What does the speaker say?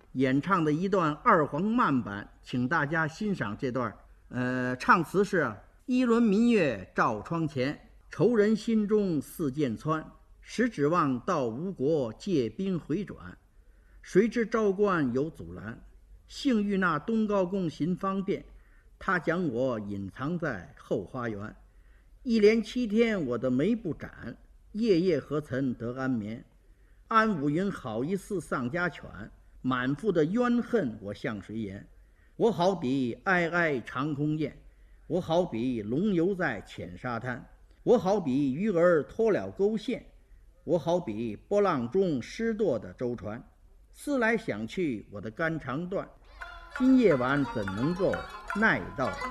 演唱的一段二黄慢板，请大家欣赏这段。唱词是：一轮明月照窗前，愁人心中似箭穿。时指望到吴国借兵回转，谁知昭关有阻拦。幸遇那东高公行方便，他将我隐藏在后花园。一连7天我的眉不展，夜夜何曾得安眠。安五云好一似丧家犬，满腹的冤恨我向谁言？我好比哀哀长空雁，我好比龙游在浅沙滩，我好比鱼儿脱了钩线，我好比波浪中失舵的舟船。思来想去，我的肝肠断，今夜晚怎能够耐到